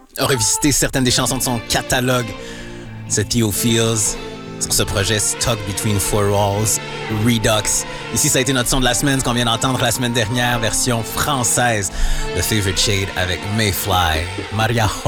revisiter certaines des chansons de son catalogue. C'est Theo Fields sur ce projet Stuck Between Four Walls, Redux. Ici, ça a été notre son de la semaine, ce qu'on vient d'entendre la semaine dernière, version française de Favorite Shade avec Mayfly, Maria